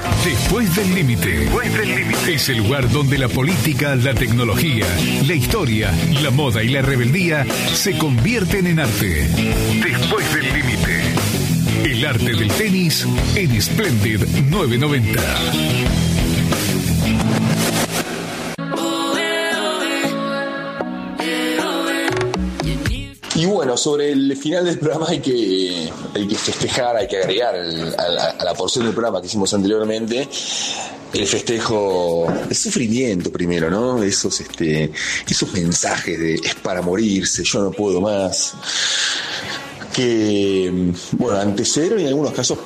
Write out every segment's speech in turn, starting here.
Después del límite. Es el lugar donde la política, la tecnología, la historia, la moda y la rebeldía se convierten en arte. Después del límite. El arte del tenis en Splendid 990. Y bueno, sobre el final del programa hay que festejar, hay que agregar a la porción del programa que hicimos anteriormente el festejo, el sufrimiento primero, ¿no? Esos mensajes de es para morirse, yo no puedo más, que bueno, antecedieron y en algunos casos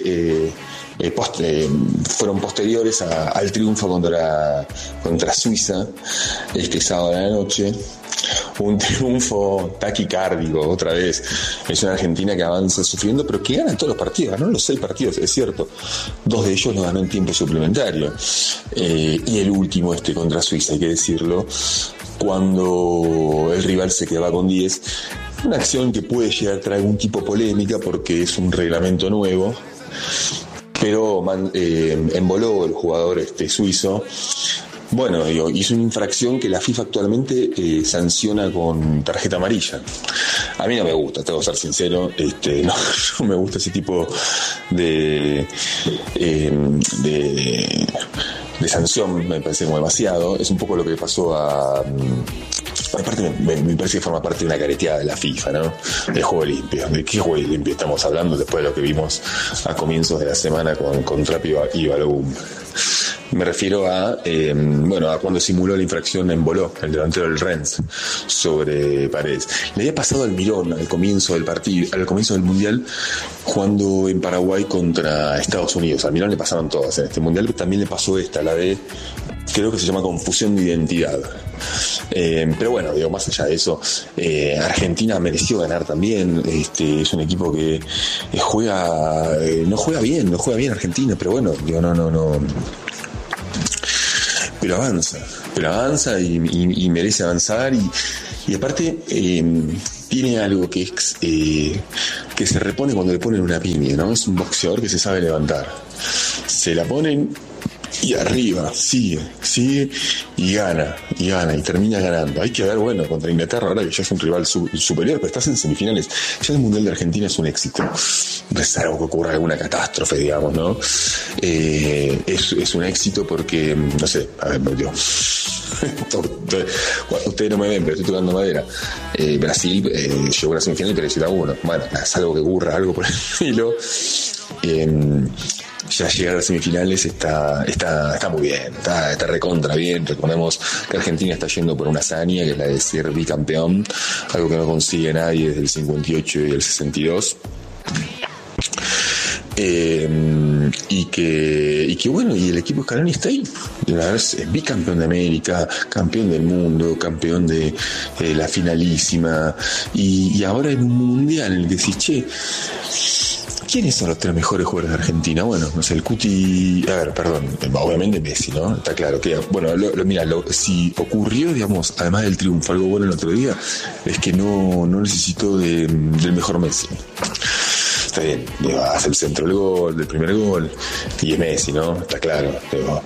fueron posteriores al triunfo contra Suiza este sábado de la noche. Un triunfo taquicárdico, otra vez. Es una Argentina que avanza sufriendo, pero que gana todos los partidos. Ganó los 6 partidos, es cierto. 2 de ellos los ganó en tiempo suplementario. Y el último, contra Suiza, hay que decirlo, cuando el rival se quedaba con 10. Una acción que puede llegar a traer algún tipo de polémica porque es un reglamento nuevo. Pero emboló el jugador suizo. Bueno, hizo una infracción que la FIFA actualmente sanciona con tarjeta amarilla. A mí no me gusta, tengo que ser sincero, no me gusta ese tipo de sanción, me parece como demasiado. Es un poco lo que pasó aparte me parece que forma parte de una careteada de la FIFA, ¿no? El juego limpio. ¿De qué juego limpio estamos hablando después de lo que vimos a comienzos de la semana con Trapi y Balogun? Me refiero a cuando simuló la infracción en Boló, el delantero del Rennes, sobre Paredes. Le había pasado al Mirón al comienzo del partido, al comienzo del Mundial, jugando en Paraguay contra Estados Unidos. Al Mirón le pasaron todas en este Mundial, pero también le pasó la de, creo que se llama confusión de identidad. Pero bueno, más allá de eso, Argentina mereció ganar también. Es un equipo que no juega bien Argentina, pero bueno, no. Pero avanza y merece avanzar y aparte tiene algo que es que se repone cuando le ponen una piña, ¿no? Es un boxeador que se sabe levantar. Se la ponen y arriba, sigue y gana y termina ganando. Hay que ver, contra Inglaterra, ahora que ya es un rival superior, pero estás en semifinales. Ya el Mundial de Argentina es un éxito. No es algo que ocurra alguna catástrofe, digamos, ¿no? Es un éxito porque, no sé, a ver, ustedes no me ven, pero estoy tocando madera. Brasil llegó a la semifinal y perdió 1. Bueno, es algo que ocurra, algo por el estilo. Ya llegar a las semifinales está muy bien, está recontra bien. Recordemos que Argentina está yendo por una hazaña, que es la de ser bicampeón, algo que no consigue nadie desde el 58 y el 62. Y el equipo Scaloni está ahí. La verdad es bicampeón de América, campeón del mundo, campeón de la finalísima, y ahora en un mundial en el que decís, che, ¿quiénes son los 3 mejores jugadores de Argentina? Bueno, no sé, el Cuti, obviamente Messi, ¿no? Está claro que, si ocurrió, digamos, además del triunfo, algo bueno el otro día, es que no necesitó del mejor Messi. Está bien, hace el centro del primer gol, y es Messi, ¿no? Está claro.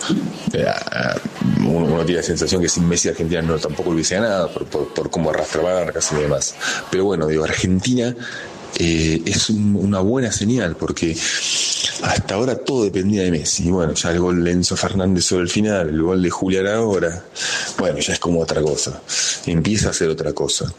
Uno tiene la sensación que sin Messi Argentina tampoco hubiese ganado, por cómo arrastra marcas y demás. Pero bueno, Argentina es una buena señal, porque hasta ahora todo dependía de Messi. Y bueno, ya el gol de Enzo Fernández sobre el final, el gol de Julián ahora, ya es como otra cosa, empieza a ser otra cosa.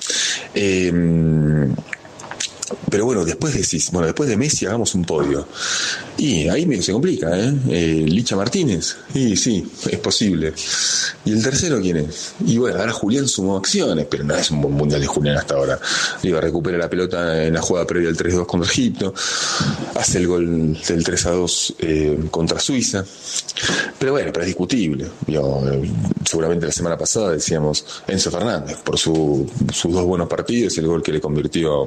Pero bueno, después de Messi hagamos un podio. Y ahí medio se complica, Licha Martínez. Y sí, es posible. ¿Y el tercero quién es? Y ahora Julián sumó acciones, pero no es un buen mundial de Julián hasta ahora. Recupera la pelota en la jugada previa al 3-2 contra Egipto. Hace el gol del 3-2 contra Suiza. Pero es discutible. Seguramente la semana pasada decíamos Enzo Fernández, por sus 2 buenos partidos, el gol que le convirtió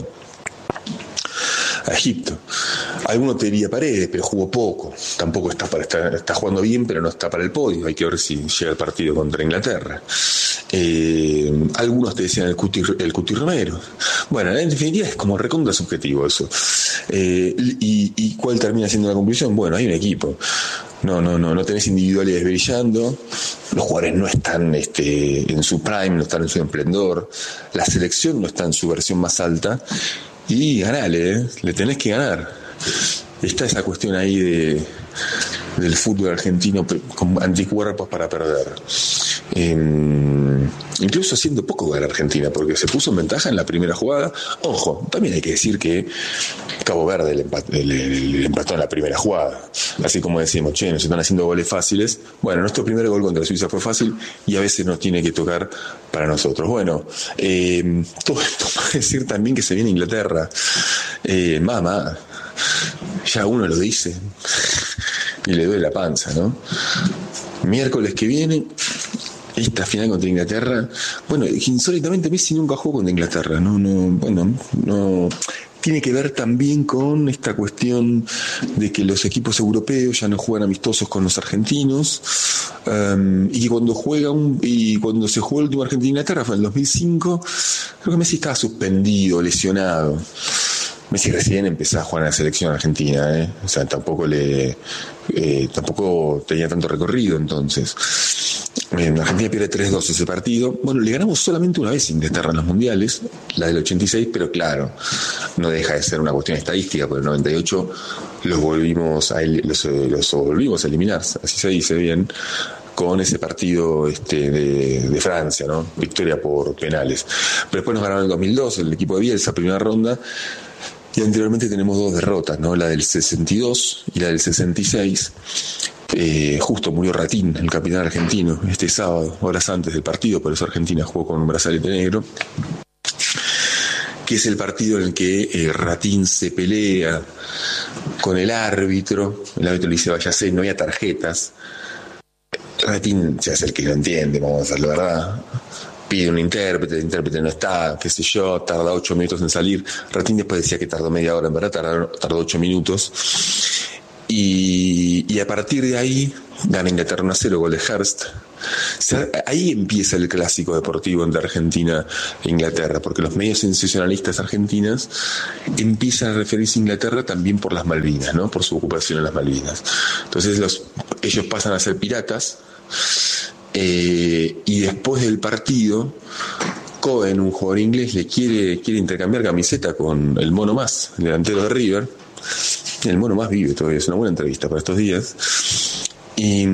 a Egipto. Alguno te diría Paredes, pero jugó poco. Tampoco está jugando bien, pero no está para el podio. Hay que ver si llega el partido contra Inglaterra. Algunos te decían el Cuti Romero. En definitiva es como recontra subjetivo eso. ¿Y cuál termina siendo la conclusión? Hay un equipo. no tenés individualidades brillando, los jugadores no están en su prime, no están en su esplendor, la selección no está en su versión más alta, y ganale, le tenés que ganar. Está esa cuestión ahí del fútbol argentino con anticuerpos para perder. Incluso haciendo poco gana Argentina, porque se puso en ventaja en la primera jugada. Ojo, también hay que decir que Cabo Verde le empató en la primera jugada. Así como decimos, nos están haciendo goles fáciles. Bueno, nuestro primer gol contra Suiza fue fácil y a veces nos tiene que tocar para nosotros. Bueno, todo esto para decir también que se viene Inglaterra. Mamá, ya uno lo dice y le duele la panza, ¿no? Miércoles que viene, esta final contra Inglaterra. Bueno, insólitamente Messi nunca jugó contra Inglaterra, no tiene que ver también con esta cuestión de que los equipos europeos ya no juegan amistosos con los argentinos, y cuando se jugó el último Argentina-Inglaterra fue en el 2005, creo que Messi estaba suspendido, lesionado. Messi recién empezó a jugar en la selección argentina, o sea, tampoco tenía tanto recorrido entonces. Argentina pierde 3-2 ese partido. Bueno, le ganamos solamente una vez a Inglaterra en los mundiales, la del 86, pero claro, no deja de ser una cuestión estadística, porque en el 98 los volvimos a eliminar, así se dice bien, con ese partido de Francia, ¿no? Victoria por penales. Pero después nos ganaron en el 2002 el equipo de Bielsa, primera ronda. Y anteriormente tenemos 2 derrotas, ¿no? La del 62 y la del 66. Justo murió Ratín, el capitán argentino, este sábado, horas antes del partido, por eso Argentina jugó con un brazalete negro, que es el partido en el que Ratín se pelea con el árbitro le dice váyase, no había tarjetas. Ratín se hace el que no entiende, vamos a hacer la verdad. Pide un intérprete, el intérprete no está, qué sé yo, tarda 8 minutos en salir. Ratín después decía que tardó media hora, en verdad tardó 8 minutos. Y a partir de ahí gana Inglaterra 1-0, gol de Hurst. O sea, ahí empieza el clásico deportivo entre Argentina e Inglaterra, porque los medios sensacionalistas argentinas empiezan a referirse a Inglaterra también por las Malvinas, ¿no? Por su ocupación en las Malvinas. Entonces ellos pasan a ser piratas. Y después del partido, Cohen, un jugador inglés, le quiere intercambiar camiseta con el Mono Mas, el delantero de River. El Mono Mas vive todavía, es una buena entrevista para estos días. Y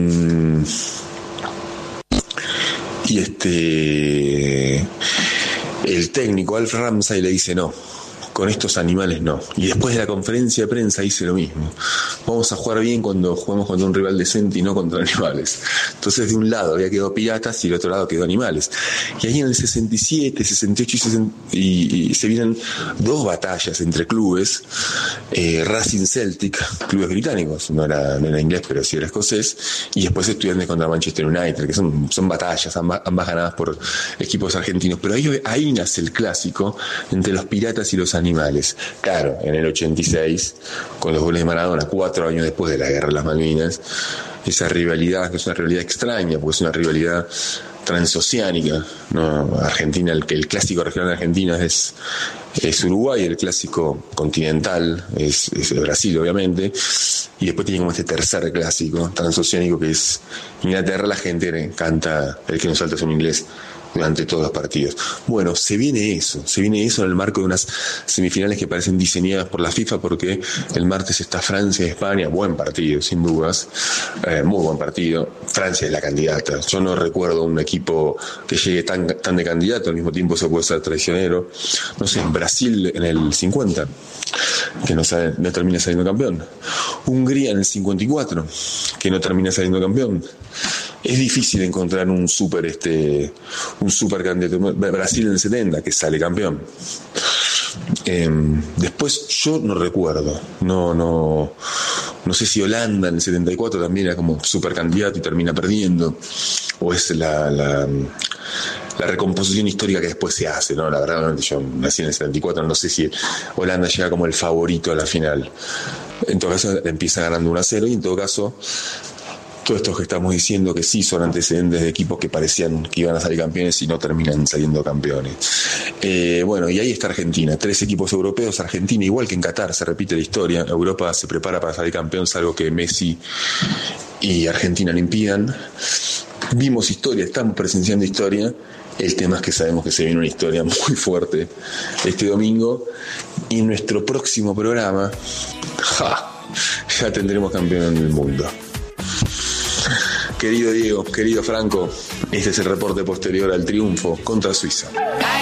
el técnico Alf Ramsay le dice no, con estos animales no. Y después de la conferencia de prensa dice lo mismo: vamos a jugar bien cuando jugamos contra un rival decente y no contra animales. Entonces de un lado había quedado piratas y del otro lado quedó animales. Y ahí en el 67, 68 y se vienen 2 batallas entre clubes, Racing Celtic, clubes británicos, no era inglés pero sí era escocés, y después Estudiantes contra Manchester United, que son batallas ambas ganadas por equipos argentinos. Pero ahí nace el clásico entre los piratas y los animales. Claro, en el 86, con los goles de Maradona, 4 años después de la guerra de las Malvinas, esa rivalidad, que es una rivalidad extraña, porque es una rivalidad transoceánica, ¿no? Argentina, el clásico regional de Argentina es Uruguay, el clásico continental es Brasil, obviamente, y después tiene como este tercer clásico transoceánico que es Inglaterra. La gente canta El que no salta es un inglés durante todos los partidos. Bueno, se viene eso en el marco de unas semifinales que parecen diseñadas por la FIFA, porque el martes está Francia y España, buen partido, sin dudas, muy buen partido. Francia es la candidata. Yo no recuerdo un equipo que llegue tan de candidato, al mismo tiempo se puede ser traicionero. No sé, Brasil en el 50, que no termina saliendo campeón. Hungría en el 54, que no termina saliendo campeón. Es difícil encontrar un super candidato. Brasil en el 70, que sale campeón. Después yo no recuerdo, no sé si Holanda en el 74 también era como super candidato y termina perdiendo, o es la recomposición histórica que después se hace, ¿no? La verdad, yo nací en el 74, no sé si Holanda llega como el favorito a la final. En todo caso empieza ganando 1-0, y en todo caso todos estos que estamos diciendo que sí son antecedentes de equipos que parecían que iban a salir campeones y no terminan saliendo campeones. Bueno, y ahí está Argentina, 3 equipos europeos. Argentina, igual que en Qatar, se repite la historia. Europa se prepara para salir campeón, salvo que Messi y Argentina lo impidan. Vimos historia, estamos presenciando historia. El tema es que sabemos que se viene una historia muy fuerte este domingo, y en nuestro próximo programa ya tendremos campeón del mundo. Querido Diego, querido Franco, este es el reporte posterior al triunfo contra Suiza.